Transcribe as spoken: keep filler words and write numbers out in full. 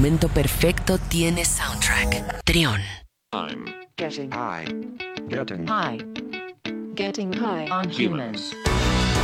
momento perfecto tiene soundtrack. Trión. I'm Getting high. Getting high. Getting high on humans.